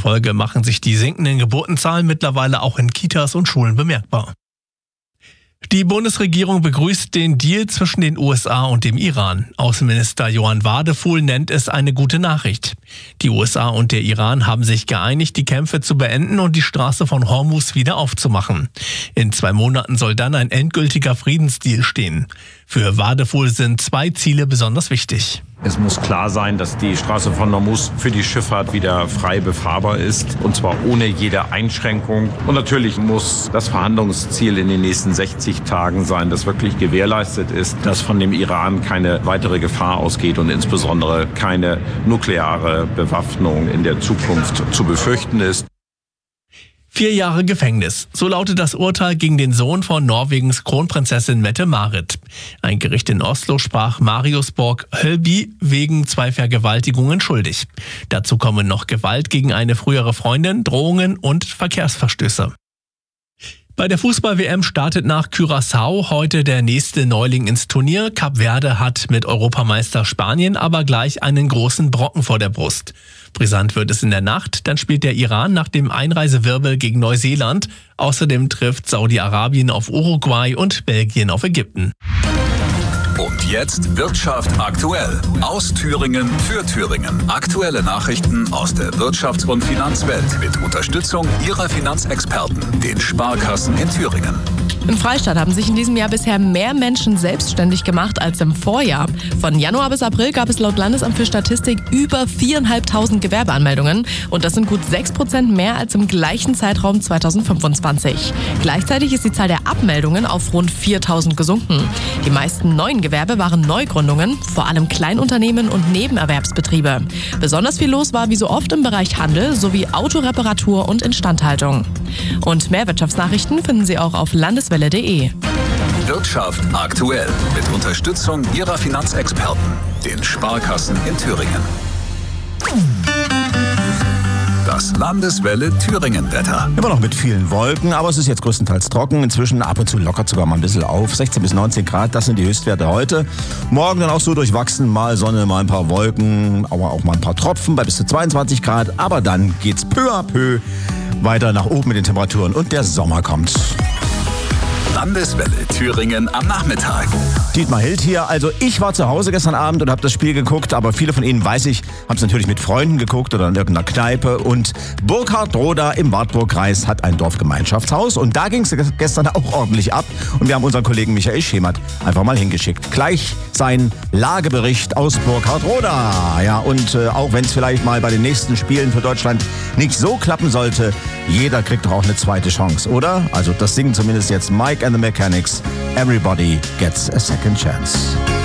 Folge machen sich die sinkenden Geburtenzahlen mittlerweile auch in Kitas und Schulen bemerkbar. Die Bundesregierung begrüßt den Deal zwischen den USA und dem Iran. Außenminister Johann Wadefuhl nennt es eine gute Nachricht. Die USA und der Iran haben sich geeinigt, die Kämpfe zu beenden und die Straße von Hormuz wieder aufzumachen. In 2 Monaten soll dann ein endgültiger Friedensdeal stehen. Für Wadefuhl sind 2 Ziele besonders wichtig. Es muss klar sein, dass die Straße von Hormuz für die Schifffahrt wieder frei befahrbar ist, und zwar ohne jede Einschränkung. Und natürlich muss das Verhandlungsziel in den nächsten 60 Tagen sein, dass wirklich gewährleistet ist, dass von dem Iran keine weitere Gefahr ausgeht und insbesondere keine nukleare Bewaffnung in der Zukunft zu befürchten ist. 4 Jahre Gefängnis. So lautet das Urteil gegen den Sohn von Norwegens Kronprinzessin Mette-Marit. Ein Gericht in Oslo sprach Marius Borg Hölby wegen 2 Vergewaltigungen schuldig. Dazu kommen noch Gewalt gegen eine frühere Freundin, Drohungen und Verkehrsverstöße. Bei der Fußball-WM startet nach Curaçao heute der nächste Neuling ins Turnier. Kap Verde hat mit Europameister Spanien aber gleich einen großen Brocken vor der Brust. Brisant wird es in der Nacht, dann spielt der Iran nach dem Einreisewirbel gegen Neuseeland. Außerdem trifft Saudi-Arabien auf Uruguay und Belgien auf Ägypten. Und jetzt Wirtschaft aktuell. Aus Thüringen für Thüringen. Aktuelle Nachrichten aus der Wirtschafts- und Finanzwelt mit Unterstützung Ihrer Finanzexperten, den Sparkassen in Thüringen. Im Freistaat haben sich in diesem Jahr bisher mehr Menschen selbstständig gemacht als im Vorjahr. Von Januar bis April gab es laut Landesamt für Statistik über 4.500 Gewerbeanmeldungen. Und das sind gut 6% mehr als im gleichen Zeitraum 2025. Gleichzeitig ist die Zahl der Abmeldungen auf rund 4.000 gesunken. Die meisten neuen Gewerbe waren Neugründungen, vor allem Kleinunternehmen und Nebenerwerbsbetriebe. Besonders viel los war wie so oft im Bereich Handel sowie Autoreparatur und Instandhaltung. Und mehr Wirtschaftsnachrichten finden Sie auch auf landeswelle.de. Wirtschaft aktuell mit Unterstützung Ihrer Finanzexperten, den Sparkassen in Thüringen. Das Landeswelle Thüringen-Wetter. Immer noch mit vielen Wolken, aber es ist jetzt größtenteils trocken. Inzwischen ab und zu lockert sogar mal ein bisschen auf. 16 bis 19 Grad, das sind die Höchstwerte heute. Morgen dann auch so durchwachsen, mal Sonne, mal ein paar Wolken, aber auch mal ein paar Tropfen bei bis zu 22 Grad. Aber dann geht's peu à peu weiter nach oben mit den Temperaturen und der Sommer kommt. Landeswelle Thüringen am Nachmittag. Dietmar Hild hier. Also ich war zu Hause gestern Abend und habe das Spiel geguckt, aber viele von Ihnen, weiß ich, haben es natürlich mit Freunden geguckt oder in irgendeiner Kneipe. Und Burkhard Roda im Wartburgkreis hat ein Dorfgemeinschaftshaus und da ging es gestern auch ordentlich ab. Und wir haben unseren Kollegen Michael Schemert einfach mal hingeschickt. Gleich sein Lagebericht aus Burkhard Roda. Ja, und auch wenn es vielleicht mal bei den nächsten Spielen für Deutschland nicht so klappen sollte, jeder kriegt doch auch eine zweite Chance, oder? Also das singen zumindest jetzt Mike and the Mechanics. Everybody gets a second chance.